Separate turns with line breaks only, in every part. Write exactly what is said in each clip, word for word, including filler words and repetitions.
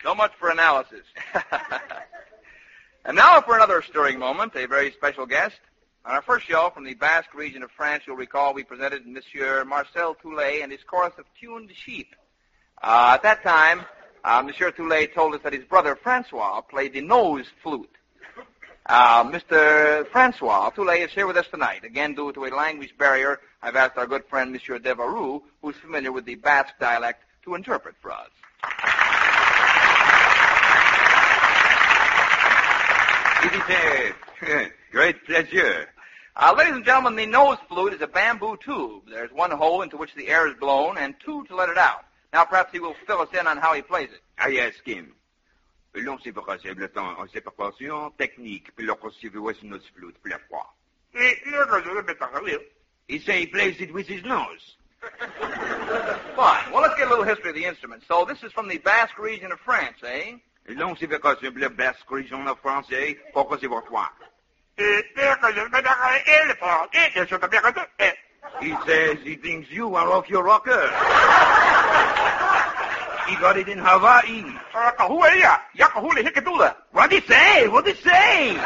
So much for analysis. And now for another stirring moment, a very special guest. On our first show from the Basque region of France, you'll recall we presented Monsieur Marcel Toulet and his chorus of tuned sheep. Uh, at that time, uh, Monsieur Toulet told us that his brother Francois played the nose flute. Uh, Mister Francois Toulet is here with us tonight. Again, due to a language barrier, I've asked our good friend Monsieur Devereux, who's familiar with the Basque dialect, to interpret for us.
It is a great pleasure.
Uh, ladies and gentlemen, the nose flute is a bamboo tube. There's one hole into which the air is blown and two to let it out. Now perhaps he will fill us in on how he plays it.
I ask him. L'on sait pas c'est le temps, on sait pas passion technique, puis l'on conçoit with nose flute, puis la fois. He say he plays it with his nose.
Fine. Well, let's get a little history of the instrument. So this is from the Basque region of France, eh?
L'on sait pas c'est le Basque region of France, eh? Pourquoi c'est pour toi? He says he thinks you are off your rocker. He got it in Hawaii. What'd he say? What'd he say?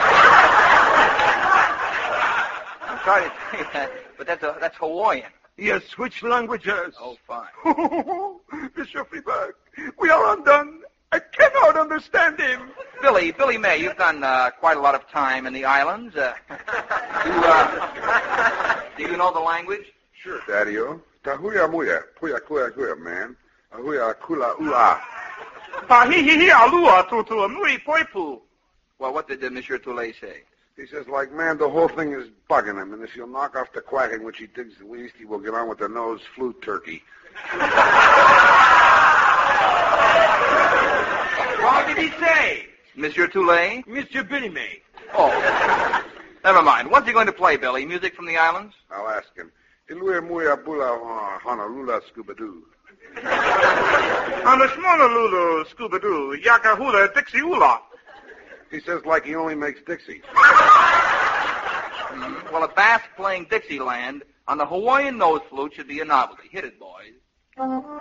I'm sorry to say that, but that's a, that's Hawaiian.
He has switched languages.
Oh, fine.
Mister Freeberg, we are undone. I cannot understand him.
Billy, Billy May, you've done uh, quite a lot of time in the islands. Uh, you, uh, do you know the language?
Sure, Daddy-o. Tahuya muya, puya kuya kuya, man. Ahuya kula ua.
Well, what did uh, Monsieur Toulet say?
He says, like, man, the whole thing is bugging him, and if you'll knock off the quacking, which he digs the least, he will get on with the nose flute turkey.
What did he say?
Monsieur Toulet?
Mister Billy May.
Oh, never mind. What's he going to play, Billy? Music from the islands?
I'll ask him. Ilue muya bula Honolulu scuba-doo.
Honolulu scuba-doo, yakahula Dixie-ula.
He says like he only makes Dixie.
Mm-hmm. Well, a Basque playing Dixieland on the Hawaiian nose flute should be a novelty. Hit it, boys.